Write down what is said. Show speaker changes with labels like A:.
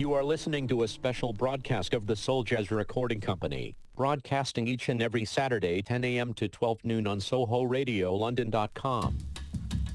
A: You are listening to a special broadcast of the Soul Jazz Recording Company, broadcasting each and every Saturday 10 a.m. to 12 noon on SohoRadioLondon.com.